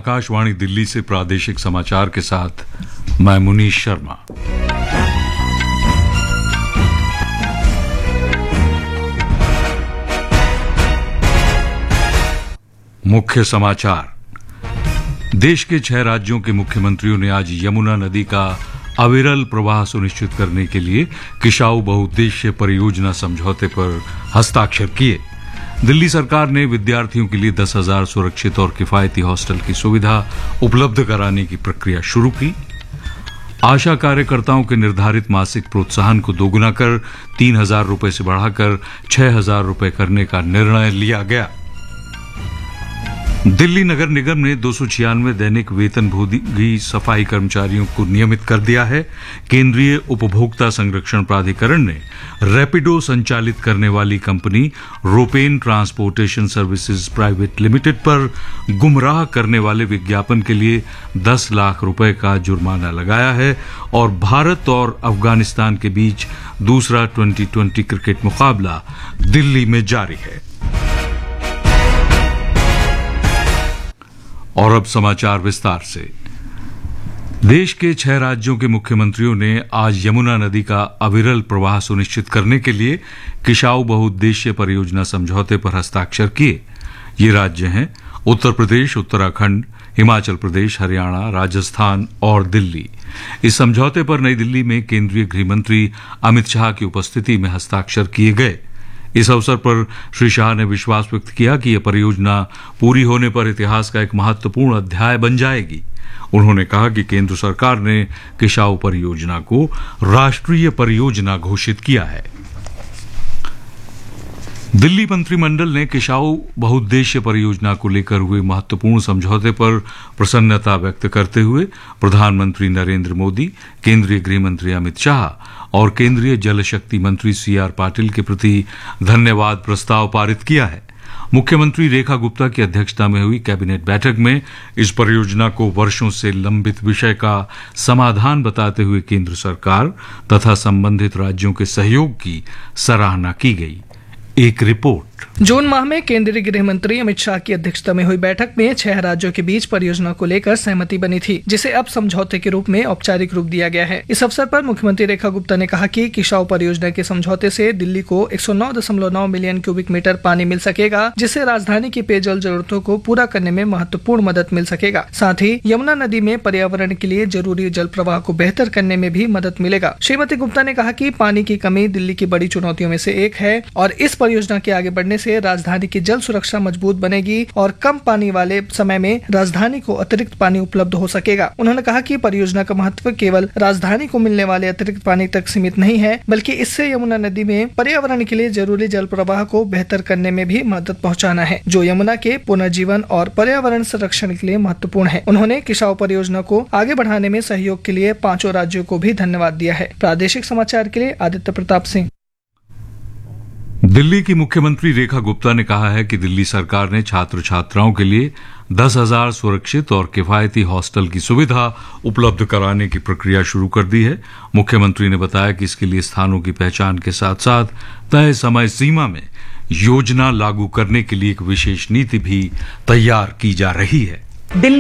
आकाशवाणी दिल्ली से प्रादेशिक समाचार के साथ मैं मुनीश शर्मा। मुख्य समाचार। देश के 6 राज्यों के मुख्यमंत्रियों ने आज यमुना नदी का अविरल प्रवाह सुनिश्चित करने के लिए किशाऊ बहुउद्देश्य परियोजना समझौते पर हस्ताक्षर किए। दिल्ली सरकार ने विद्यार्थियों के लिए 10,000 सुरक्षित और किफायती हॉस्टल की सुविधा उपलब्ध कराने की प्रक्रिया शुरू की। आशा कार्यकर्ताओं के निर्धारित मासिक प्रोत्साहन को दोगुना कर 3,000 रुपए से बढ़ाकर 6,000 रुपए करने का निर्णय लिया गया। दिल्ली नगर निगम ने 296 दैनिक वेतनभोगी सफाई कर्मचारियों को नियमित कर दिया है। केंद्रीय उपभोक्ता संरक्षण प्राधिकरण ने रैपिडो संचालित करने वाली company रोपेन transportation services private limited पर गुमराह करने वाले विज्ञापन के लिए 10 लाख रुपए का जुर्माना लगाया है और भारत और अफगानिस्तान के बीच दूसरा 2020 क्रिकेट मुकाबला दिल्ली में जारी है। और अब समाचार विस्तार से। देश के 6 राज्यों के मुख्यमंत्रियों ने आज यमुना नदी का अविरल प्रवाह सुनिश्चित करने के लिए किशाऊ बहुउद्देश्य परियोजना समझौते पर हस्ताक्षर किए। ये राज्य हैं उत्तर प्रदेश, उत्तराखंड, हिमाचल प्रदेश, हरियाणा, राजस्थान और दिल्ली। इस समझौते पर नई दिल्ली में केंद्रीय गृह मंत्री अमित शाह की उपस्थिति में हस्ताक्षर किए गए। इस अवसर पर श्री शाह ने विश्वास व्यक्त किया कि यह परियोजना पूरी होने पर इतिहास का एक महत्वपूर्ण अध्याय बन जाएगी। उन्होंने कहा कि केंद्र सरकार ने किशाऊ परियोजना को राष्ट्रीय परियोजना घोषित किया है। दिल्ली मंत्रिमंडल ने किशाऊ बहुउद्देश्य परियोजना को लेकर हुए महत्वपूर्ण समझौते पर प्रसन्नता व्यक्त करते हुए प्रधानमंत्री नरेंद्र मोदी, केंद्रीय गृह मंत्री अमित शाह और केंद्रीय जल शक्ति मंत्री CR पाटिल के प्रति धन्यवाद प्रस्ताव पारित किया है। मुख्यमंत्री रेखा गुप्ता की अध्यक्षता में हुई कैबिनेट बैठक में इस परियोजना को वर्षों से लंबित विषय का समाधान बताते हुए केंद्र सरकार तथा संबंधित राज्यों के सहयोग की सराहना की गई। एक रिपोर्ट। जून माह में केंद्रीय गृह मंत्री अमित शाह की अध्यक्षता में हुई बैठक में 6 राज्यों के बीच परियोजना को लेकर सहमति बनी थी, जिसे अब समझौते के रूप में औपचारिक रूप दिया गया है। इस अवसर पर मुख्यमंत्री रेखा गुप्ता ने कहा कि किशाऊ परियोजना के समझौते से दिल्ली को 109.9 मिलियन क्यूबिक मीटर पानी मिल सकेगा, जिससे राजधानी की पेयजल जरूरतों को पूरा करने में महत्वपूर्ण मदद मिल सकेगा। साथ ही यमुना नदी में पर्यावरण के लिए जरूरी जल प्रवाह को बेहतर करने में भी मदद मिलेगा। श्रीमती गुप्ता ने कहा कि पानी की कमी दिल्ली की बड़ी चुनौतियों में से एक है और इस परियोजना के आगे बढ़ने से राजधानी की जल सुरक्षा मजबूत बनेगी और कम पानी वाले समय में राजधानी को अतिरिक्त पानी उपलब्ध हो सकेगा। उन्होंने कहा कि परियोजना का महत्व केवल राजधानी को मिलने वाले अतिरिक्त पानी तक सीमित नहीं है, बल्कि इससे यमुना नदी में पर्यावरण के लिए जरूरी जल प्रवाह को बेहतर करने में भी मदद पहुंचाना है, जो यमुना के पुनर्जीवन और पर्यावरण संरक्षण के लिए महत्वपूर्ण है। उन्होंने किशाऊ परियोजना को आगे बढ़ाने में सहयोग के लिए 5 राज्यों को भी धन्यवाद दिया है। प्रादेशिक समाचार के लिए आदित्य प्रताप सिंह। दिल्ली की मुख्यमंत्री रेखा गुप्ता ने कहा है कि दिल्ली सरकार ने छात्र छात्राओं के लिए 10,000 सुरक्षित और किफायती हॉस्टल की सुविधा उपलब्ध कराने की प्रक्रिया शुरू कर दी है। मुख्यमंत्री ने बताया कि इसके लिए स्थानों की पहचान के साथ साथ तय समय सीमा में योजना लागू करने के लिए एक विशेष नीति भी तैयार की जा रही है।